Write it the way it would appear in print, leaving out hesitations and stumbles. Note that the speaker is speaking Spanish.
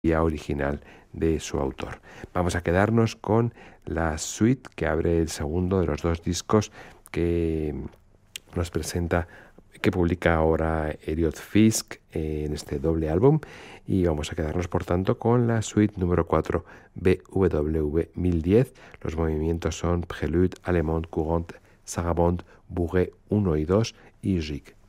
original de su autor. Vamos a quedarnos con la suite que abre el segundo de los dos discos que nos presenta, que publica ahora Elliot Fisk en este doble álbum, y vamos a quedarnos por tanto con la suite número 4 BWV 1010. Los movimientos son Prelude, Allemande, Courante, Sarabande, Bourrée 1 y 2 y Gigue.